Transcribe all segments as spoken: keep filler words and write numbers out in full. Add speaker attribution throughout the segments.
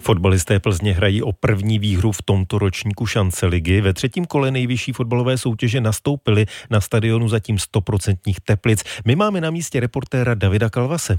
Speaker 1: Fotbalisté Plzně hrají o první výhru v tomto ročníku šance ligy. Ve třetím kole nejvyšší fotbalové soutěže nastoupili na stadionu zatím stoprocentních Teplic. My máme na místě reportéra Davida Kalvase.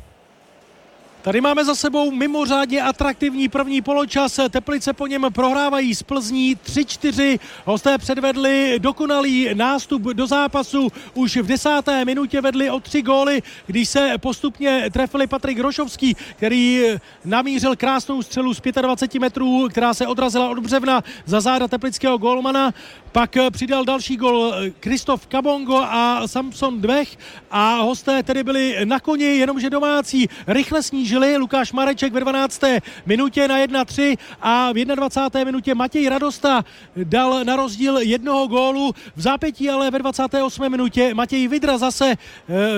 Speaker 2: Tady máme za sebou mimořádně atraktivní první poločas. Teplice po něm prohrávají z Plzní tři čtyři. Hosté předvedli dokonalý nástup do zápasu. Už v desáté minutě vedli o tři góly, když se postupně trefili Patrik Rošovský, který namířil krásnou střelu z dvacet pět metrů, která se odrazila od břevna za záda teplického gólmana. Pak přidal další gól Kristof Kabongo a Samson Dvech a hosté tedy byli na koni, jenomže domácí rychle snížili. Lukáš Mareček ve dvanácté minutě na jedna tři a v dvacáté první minutě Matěj Radosta dal na rozdíl jednoho gólu. V zápětí ale ve dvacáté osmé minutě Matěj Vidra zase e,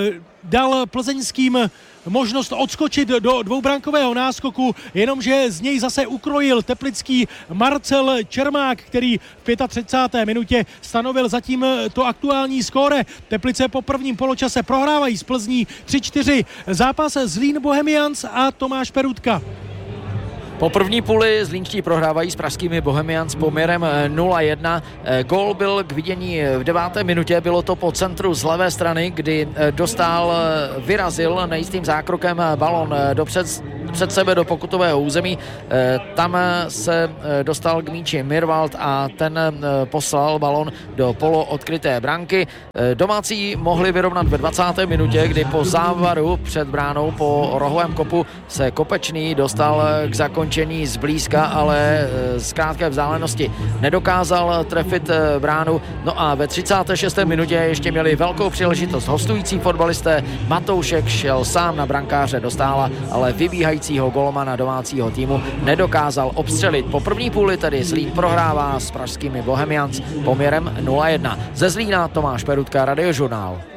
Speaker 2: dal plzeňským možnost odskočit do dvoubrankového náskoku, jenomže z něj zase ukrojil teplický Marcel Čermák, který v třicáté páté minutě stanovil zatím to aktuální skóre. Teplice po prvním poločase prohrávají z Plzní tři čtyři. Zápas Zlín Bohemians a Tomáš Perutka.
Speaker 3: Po první půli zlínští prohrávají s pražskými Bohemians poměrem nula jedna. Gól byl k vidění v deváté minutě, bylo to po centru z levé strany, kdy dostal, vyrazil nejistým zákrokem balon dopřed, před sebe do pokutového území. Tam se dostal k míči Mirwald a ten poslal balon do polo odkryté branky. Domácí mohli vyrovnat ve dvacáté minutě, kdy po závaru před bránou po rohovém kopu se Kopečný dostal k zakončení zblízka, ale z krátké vzdálenosti nedokázal trefit bránu. No a ve třicáté šesté minutě ještě měli velkou příležitost hostující fotbalisté. Matoušek šel sám na brankáře do stála, ale vybíhajícího golmana domácího týmu nedokázal obstřelit. Po první půli tedy Zlín prohrává s pražskými Bohemians poměrem nula jedna. Ze Zlína Tomáš Perutka, Radiožurnál.